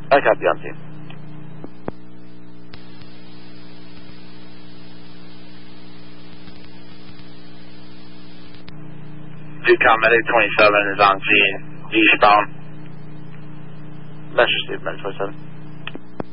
I copy on scene. Decom Medic 27 is on scene, eastbound. Metro State, Medic 27.